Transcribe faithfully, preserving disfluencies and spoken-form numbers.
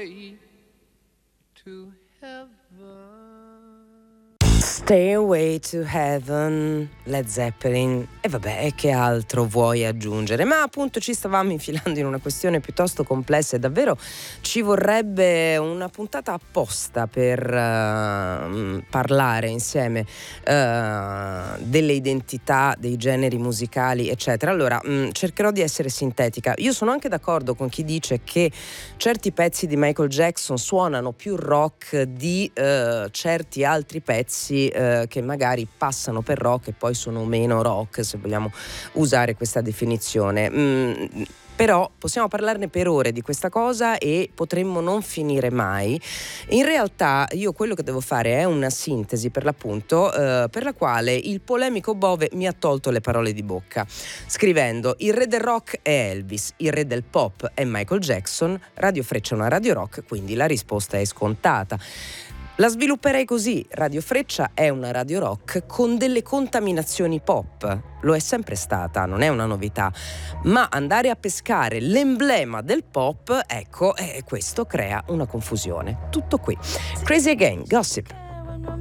Stairway to Heaven. Stairway to Heaven, Led Zeppelin. E vabbè, che altro vuoi aggiungere? Ma appunto ci stavamo infilando in una questione piuttosto complessa e davvero ci vorrebbe una puntata apposta per uh, parlare insieme uh, delle identità, dei generi musicali, eccetera. Allora, mh, cercherò di essere sintetica. Io sono anche d'accordo con chi dice che certi pezzi di Michael Jackson suonano più rock di uh, certi altri pezzi uh, che magari passano per rock e poi sono meno rock, se vogliamo usare questa definizione. Mm, però possiamo parlarne per ore di questa cosa e potremmo non finire mai. In realtà io quello che devo fare è una sintesi, per l'appunto, eh, per la quale il polemico Bove mi ha tolto le parole di bocca, scrivendo: il re del rock è Elvis, il re del pop è Michael Jackson, Radio Freccia è una radio rock, quindi la risposta è scontata. La svilupperei così: Radio Freccia è una radio rock con delle contaminazioni pop, lo è sempre stata, non è una novità, ma andare a pescare l'emblema del pop, ecco, eh, questo crea una confusione. Tutto qui. Crazy Again, Gossip.